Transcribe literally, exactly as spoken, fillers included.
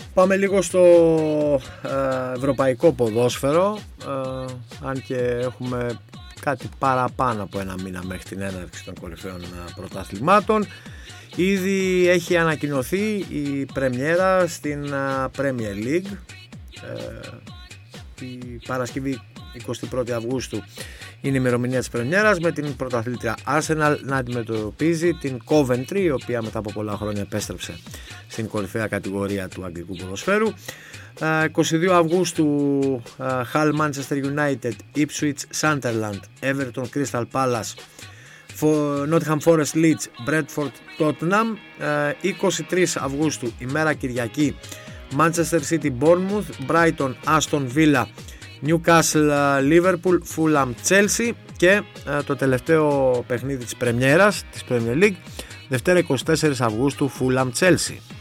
Πάμε λίγο στο ε, ευρωπαϊκό ποδόσφαιρο, ε, αν και έχουμε κάτι παραπάνω από ένα μήνα μέχρι την έναρξη των κορυφαίων πρωταθλημάτων. Ήδη έχει ανακοινωθεί η πρεμιέρα στην Premier League, ε, η Παρασκευή εικοστή πρώτη Αυγούστου είναι η ημερομηνία της πρεμιέρας, με την πρωταθλήτρια Arsenal να αντιμετωπίζει την Coventry, η οποία μετά από πολλά χρόνια επέστρεψε στην κορυφαία κατηγορία του αγγλικού ποδοσφαίρου. εικοστή δεύτερη Αυγούστου Hull Manchester United, Ipswich Sunderland, Everton Crystal Palace, Nottingham Forest Leeds, Bradford Tottenham. εικοστή τρίτη Αυγούστου ημέρα Κυριακή, Manchester City Bournemouth, Brighton Aston Villa, Newcastle Liverpool, Fulham Chelsea. Και το τελευταίο παιχνίδι της πρεμιέρας της Premier League, Δευτέρα εικοστή τέταρτη Αυγούστου, Fulham Chelsea.